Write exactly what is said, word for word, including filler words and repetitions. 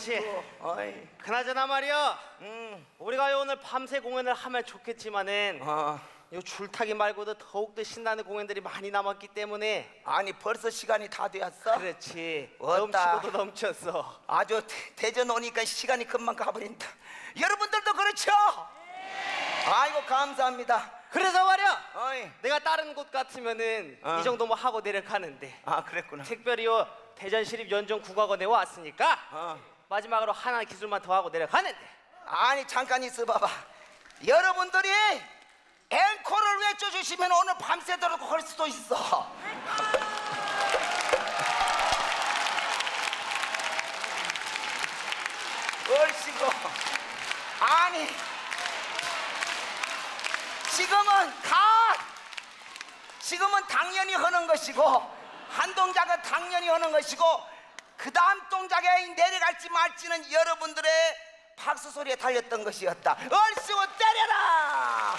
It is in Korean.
그렇지. 어이. 그나저나 말이야. 음. 우리가 오늘 밤새 공연을 하면 좋겠지만은 어. 이 줄타기 말고도 더욱더 신나는 공연들이 많이 남았기 때문에. 아니 벌써 시간이 다 되었어? 그렇지. 왔다. 넘치고도 넘쳤어. 아주 대, 대전 오니까 시간이 금방 가버린다. 여러분들도 그렇죠? 아이고 감사합니다. 그래서 말이야. 어이. 내가 다른 곳 같으면은 어. 이 정도만 하고 내려가는데 아 그랬구나. 특별히요 대전시립연정국악원에 왔으니까 어. 마지막으로 하나 기술만 더 하고 내려가는데. 아니 잠깐 있어봐봐. 여러분들이 앵콜을 외쳐주시면 오늘 밤새도록 할 수도 있어. 얼씨구. 아니 지금은 가 지금은 당연히 하는 것이고 한 동작은 당연히 하는 것이고 그 다음 동작에 내려갈지 말지는 여러분들의 박수 소리에 달렸던 것이었다. 얼씨구 때려라.